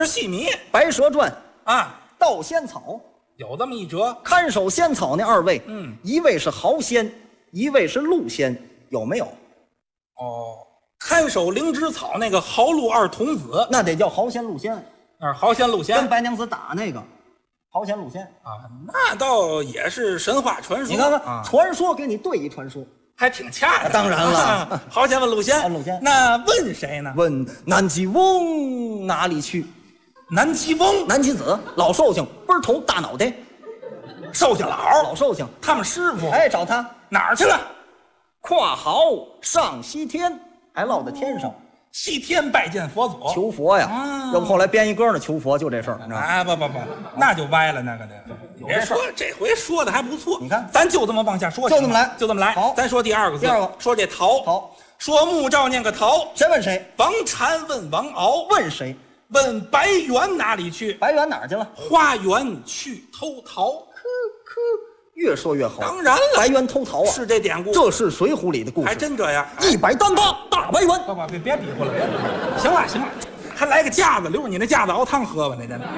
细迷白蛇传啊， 盗仙草， 有这么一折。 看守仙草那二位， 嗯， 一位是豪仙，一位是陆仙，有没有？ 哦，看守灵芝草那个豪陆二童子， 那得叫豪仙陆仙， 豪仙陆仙跟白娘子打那个豪仙陆仙啊，那倒也是神话传说。 你看看， 啊， 传说给你对一传说， 还挺恰当。 当然了， 豪仙问陆仙， 陆仙， 那问谁呢？ 问南极翁哪里去？ 南极翁， 南极子，老寿星，倍儿头大脑袋， 寿星老老寿星， 他们师傅哎，找他哪儿去了？ 跨壕上西天，还落在天上。 西天拜见佛祖， 求佛呀， 啊要不后来编一歌呢，求佛就这事儿，你知道吗？ 哎，不，那就歪了，那个的。别说这回说的还不错， 你看咱就这么往下说， 就这么来， 就这么来。 好， 咱说第二个字， 第二个说这桃， 好， 说穆兆念个桃， 谁问谁？ 王禅问王敖， 问谁？ 问白猿哪里去？ 白猿哪儿去了？ 花园去偷桃。 越说越好。 当然了， 白猿偷桃啊， 是这典故， 这是《水浒》里的故事， 还真这样。 138大白猿。 别比划了，别比划了。行了，还来个架子，留着你那架子熬汤喝吧，那真的。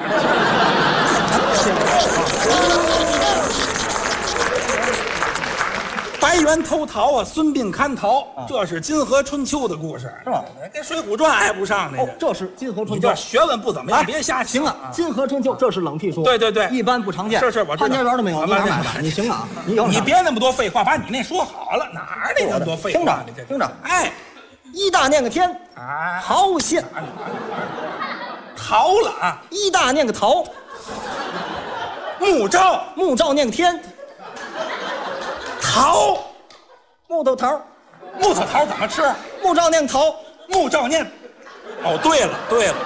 白猿偷桃啊，孙膑看桃，这是金河春秋的故事， 是吧？ 跟《水浒传》挨不上那哦个。， 这是金河春秋你这。学问不怎么样，别瞎行啊，金河春秋这是冷僻书， 对， 一般不常见。 是，我知道。 潘家园都没有，你哪买的？你行啊，你有。 你别那么多废话，把你那说好了，哪儿那么多废话？ 听着， 哎， 一大念个天， 啊， 桃仙， 桃了啊， 一大念个桃， 木兆念个天， 桃， 木头桃， 木头桃怎么吃？ 木兆念个桃， 木兆念。哦，对了，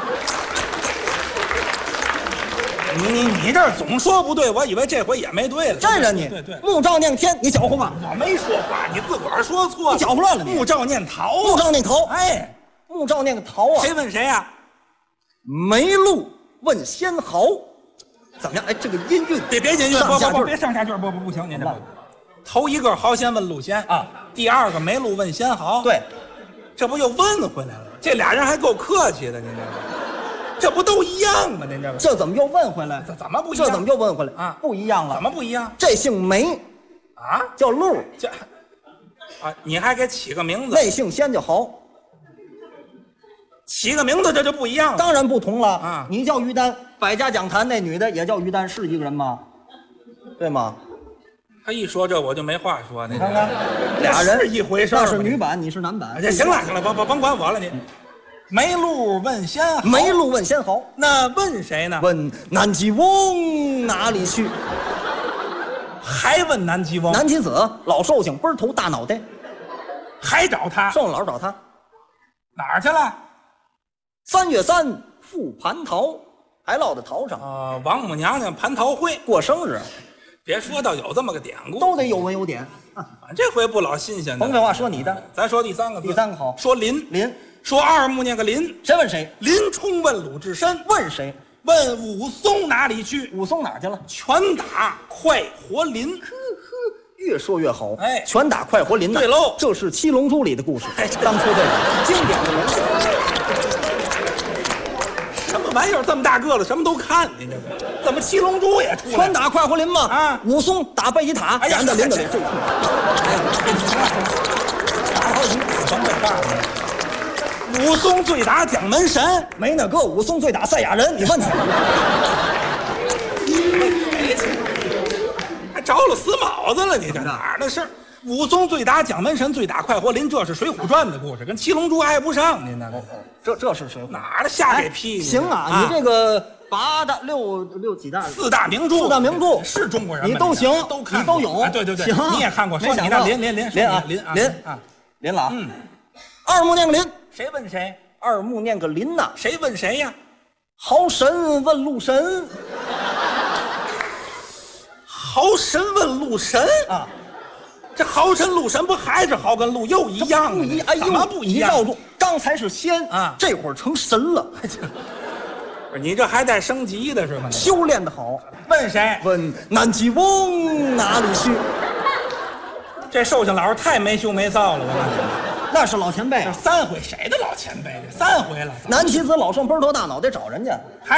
你这总说不对，我以为这回也没对了。 真人你， 对， 木兆念个天，你搅和吧？ 我没说话，你自个儿说错了， 你搅和乱了你。 木兆念桃， 木兆念桃， 哎， 木兆念个桃啊。 谁问谁呀？ 梅鹿问仙豪，怎么样？哎，这个音韵， 别音韵， 上下句， 别上下句，不行，您这头一个豪仙问陆仙啊， 第二个梅鹿问仙豪， 对， 这不又问回来了？这俩人还够客气的，您这不都一样吗？您这怎么又问回来？ 怎么不一样？ 这怎么又问回来啊？ 不一样了？ 怎么不一样？ 这姓梅啊， 叫鹿， 这啊，你还给起个名字？ 那姓仙叫豪， 起个名字这就不一样了。 当然不同了啊！ 你叫于丹，百家讲坛那女的也叫于丹，是一个人吗？对吗？ 他一说这我就没话说，你看看，俩人是一回事， 那是女版，你是男版。 行了，甭管我了，你。梅鹿问仙豪， 梅鹿问仙豪， 那问谁呢？ 问南极翁哪里去？ 还问南极翁。 南极子，老寿星，倍儿头大脑袋， 还找他？ 寿星老找他， 哪儿去了 ？3月3赴蟠桃，还落在桃上。 王母娘娘蟠桃会过生日， 别说到有这么个典故， 都得有文有典。 这回不老新鲜的。 甭废话，说你的， 咱说第三个字。 第三个好， 说林。说二木念个林， 谁问谁？ 林冲问鲁智深， 问谁？ 问武松哪里去？ 武松哪儿去了？ 拳打快活林。 越说越好， 哎， 拳打快活林呐。 对喽， 这是《七龙珠》里的故事。当初这个经典的人物。什么玩意儿？这么大个子，什么都看，你这怎么七龙珠也出来？ 拳打快活林嘛。 啊， 武松打贝吉塔，然的林子里最酷。 甭废话了。武松醉打蒋门神， 没那个武松醉打赛亚人，你问他。 还着了死卯子了，你这哪儿的事儿？武松醉打蒋门神，醉打快活林，这是《水浒传》的故事，跟七龙珠挨不上。您那这是水浒哪儿的瞎给批？ 行啊，你这个8大6几大 4大名著，4 大名著是中国人， 你都行， 都看， 你都有。 对， 行， 你也看过。说你的林啊，二木念个林， 谁问谁？ 二木念个林呐， 谁问谁呀？ 豪神问陆神， 豪神问陆神啊。 这豪神陆神不还是豪跟陆又一样吗？ 哎呦， 怎么不一样？ 绕住，刚才是仙啊， 这会儿成神了。 你这还带升级的是吗？ 修炼的好。 问谁？ 问南极翁哪里去？ 这寿星老师太没羞没臊了，我告诉你。 那是老前辈这啊。 3回，谁的老前辈？这3回了， 南棋子老圣奔头大脑袋找人家，